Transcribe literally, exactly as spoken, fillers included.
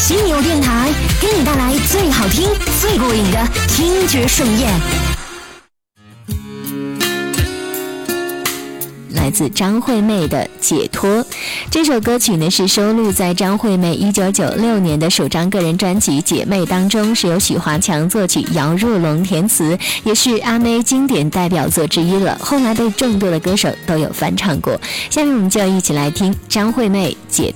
犀牛电台给你带来最好听、最过瘾的听觉盛宴。来自张惠妹的《解脱》，这首歌曲呢是收录在张惠妹一九九六年的首张个人专辑《姐妹》当中，是由许华强作曲，姚若龙填词，也是阿妹经典代表作之一了。后来被众多的歌手都有翻唱过。下面我们就一起来听张惠妹《解脱》。